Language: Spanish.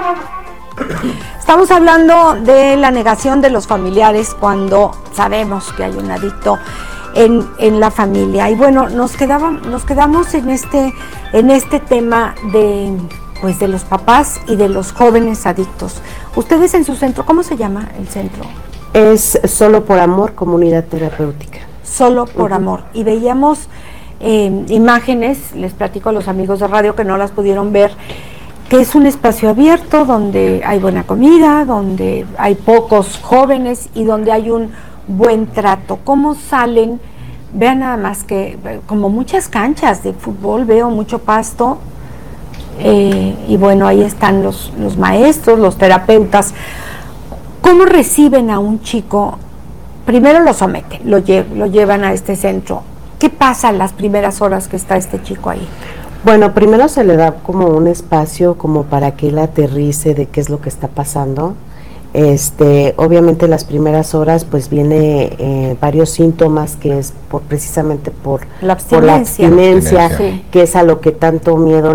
Estamos hablando de la negación de los familiares cuando sabemos que hay un adicto en la familia. Y bueno, nos quedamos en este tema de los papás y de los jóvenes adictos. Ustedes en su centro, ¿cómo se llama el centro? Es Solo por Amor, Comunidad Terapéutica. Solo por Amor. Y veíamos imágenes, les platico a los amigos de radio que no las pudieron ver, que es un espacio abierto donde hay buena comida, donde hay pocos jóvenes y donde hay un buen trato. ¿Cómo salen? Vean nada más que como muchas canchas de fútbol, veo mucho pasto, y bueno, ahí están los maestros, los terapeutas. ¿Cómo reciben a un chico? Primero lo someten, lo llevan a este centro. ¿Qué pasa en las primeras horas que está este chico ahí? Bueno, primero se le da como un espacio como para que él aterrice de qué es lo que está pasando. Obviamente las primeras horas pues viene varios síntomas que es precisamente por la abstinencia, sí, que es a lo que tanto miedo